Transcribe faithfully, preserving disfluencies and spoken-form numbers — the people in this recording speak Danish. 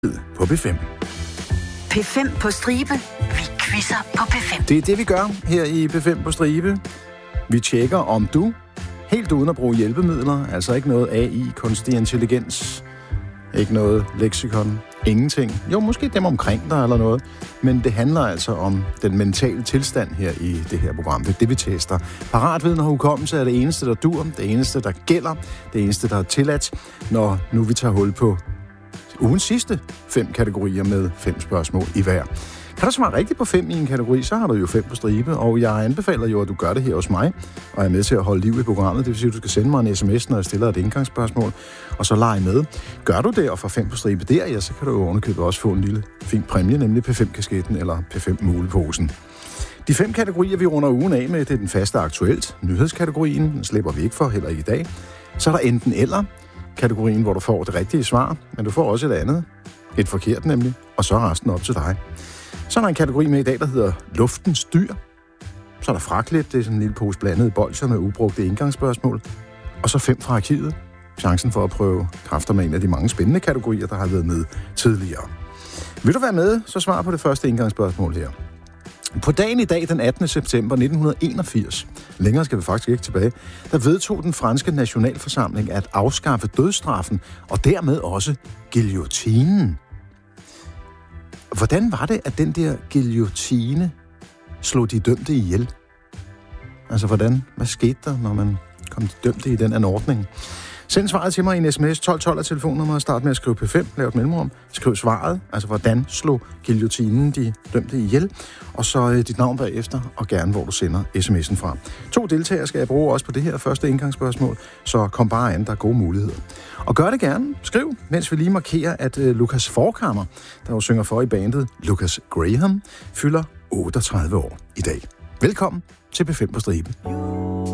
på P fem. P fem på stribe. Vi quizzer på P fem. Det er det, vi gør her i P fem på stribe. Vi tjekker, om du, helt uden at bruge hjælpemidler, altså ikke noget A I, kunstig intelligens, ikke noget leksikon, ingenting. Jo, måske dem omkring dig eller noget, men det handler altså om den mentale tilstand her i det her program. Det er det, vi tester. Paratviden og hukommelse er det eneste, der dur, det eneste, der gælder, det eneste, der er tilladt, når nu vi tager hul på ugens sidste fem kategorier med fem spørgsmål i hver. Kan du svare rigtigt på fem i en kategori, så har du jo fem på stribe, og jeg anbefaler jo, at du gør det her hos mig, og er med til at holde liv i programmet. Det vil sige, at du skal sende mig en sms, når jeg stiller et indgangsspørgsmål, og så lege med. Gør du det og får fem på stribe der, ja, så kan du jo ovenikøbet også få en lille fin præmie, nemlig P fem-kasketten eller P fem-muleposen. De fem kategorier, vi runder ugen af med, det er den faste aktuelt, nyhedskategorien, den slipper vi ikke for, heller ikke i dag. Så er der enten eller, kategorien, hvor du får det rigtige svar, men du får også et andet, et forkert nemlig, og så er resten op til dig. Så er der en kategori med i dag, der hedder luftens dyr. Så er der fraklet, det er sådan en lille pose blandede bolcher med ubrugte indgangsspørgsmål. Og så fem fra arkivet. Chancen for at prøve kræfter med en af de mange spændende kategorier, der har været med tidligere. Vil du være med, så svar på det første indgangsspørgsmål her. På dagen i dag, den attende september nitten enogfirs, længere skal vi faktisk ikke tilbage, der vedtog den franske nationalforsamling at afskaffe dødsstraffen og dermed også guillotinen. Hvordan var det, at den der guillotine slog de dømte ihjel? Altså, hvordan? Hvad skete der, når man kom de dømte i den anordning? Send svaret til mig i en sms. tolv tolv er telefonnummeret. Start med at skrive P fem. Lav et mellemrum. Skriv svaret. Altså, hvordan slog guillotinen de dømte ihjel? Og så øh, dit navn bagefter, og gerne, hvor du sender sms'en fra. To deltagere skal jeg bruge også på det her første indgangsspørgsmål, så kom bare an, der er gode muligheder. Og gør det gerne. Skriv, mens vi lige markerer, at øh, Lukas Forchhammer, der jo synger for i bandet Lucas Graham, fylder otteogtredive år i dag. Velkommen til P fem på stribe.